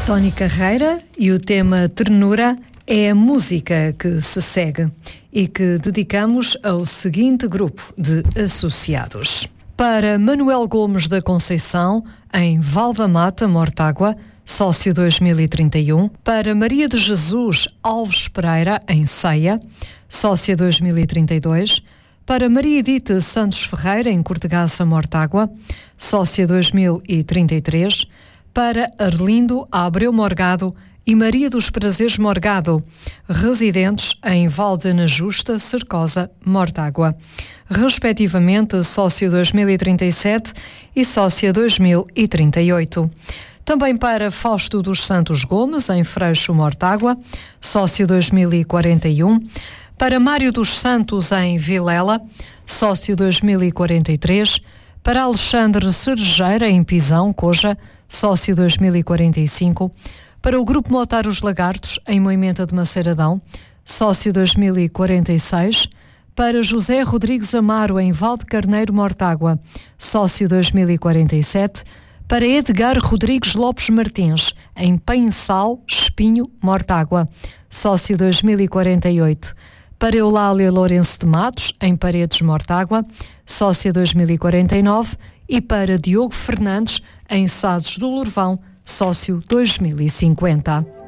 Tony Carreira e o tema Ternura é a música que se segue e que dedicamos ao seguinte grupo de associados. Para Manuel Gomes da Conceição, em Valvamata, Mortágua, sócio 2031. Para Maria de Jesus Alves Pereira, em Ceia, sócia 2032. Para Maria Edith Santos Ferreira, em Cortegaça, Mortágua, sócia 2033. Para Arlindo Abreu Morgado e Maria dos Prazeres Morgado, residentes em Valdena Justa, Cercosa, Mortágua, respectivamente sócio 2037 e sócia 2038. Também para Fausto dos Santos Gomes, em Freixo, Mortágua, sócio 2041. Para Mário dos Santos, em Vilela, sócio 2043. Para Alexandre Cerejeira, em Pisão, Coja, sócio 2045. Para o Grupo Motar Os Lagartos, em Moimenta de Maceiradão, sócio 2046. Para José Rodrigues Amaro, em Valde Carneiro, Mortágua, sócio 2047. Para Edgar Rodrigues Lopes Martins, em Pensal, Espinho, Mortágua, sócio 2048. Para Eulália Lourenço de Matos, em Paredes, Mortágua, sócia 2049. E para Diogo Fernandes, em Sades do Lourvão, sócio 2050.